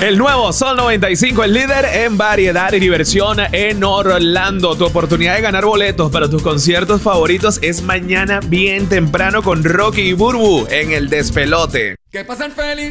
El nuevo Sol 95, el líder en variedad y diversión en Orlando. Tu oportunidad de ganar boletos para tus conciertos favoritos es mañana bien temprano con Rocky y Burbu en El Despelote. ¿Qué pasa, Feli?